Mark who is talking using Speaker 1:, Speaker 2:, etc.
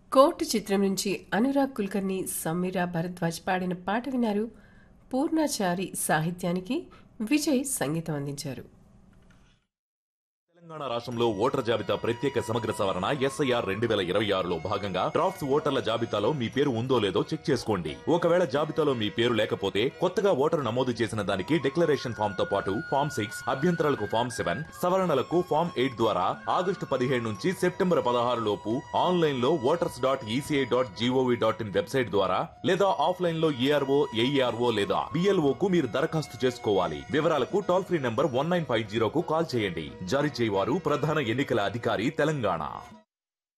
Speaker 1: Court చిత్రం నుంచి అనురాగ్ కుల్కర్ని, సమీరా భరద్వాజ్ పాడిన పాట విన్నారు. పూర్ణాచారి సాహిత్యానికి విజయ్ సంగీతం అందించారు.
Speaker 2: తెలంగాణ రాష్ట్రంలో ఓటర్ల జాబితా ప్రత్యేక సమగ్ర సవరణ SIR 2026లో భాగంగా డ్రాఫ్ట్స్ ఓటర్ల జాబితాలో మీ పేరు ఉందో లేదో చెక్ చేసుకోండి. ఒకవేళ జాబితాలో మీ పేరు లేకపోతే కొత్తగా ఓటరు నమోదు చేసిన దానికి డిక్లరేషన్ ఫామ్ తో పాటు ఫామ్ 6, అభ్యంతరాలకు ఫామ్ 7, సవరణలకు ఫామ్ 8 ద్వారా ఆగస్టు 17 నుంచి సెప్టెంబర్ 16 లోపు ఆన్లైన్ లో voters.eci.gov.in వెబ్సైట్ ద్వారా లేదా ఆఫ్లైన్ లో ERO, AERO లేదా BLO కు మీరు దరఖాస్తు చేసుకోవాలి. వివరాలకు టోల్ ఫ్రీ నంబర్ 1950కు కాల్ చేయండి. జారీ చేయవారు ప్రధాన ఎన్నికల అధికారి తెలంగాణ.